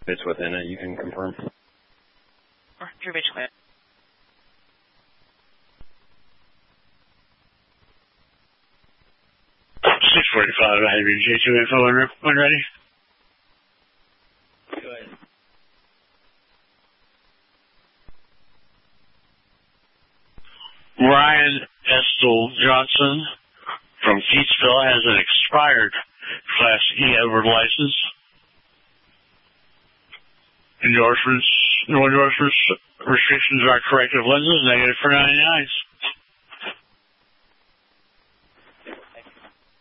it's within it, you can confirm. Drew Beach clear. .645, I have your J2 info when ready. Go ahead. Ryan Estel Johnson from Keatsville has an expired Class E Edward license. No endorsements, restrictions are corrective lenses, negative for 99s.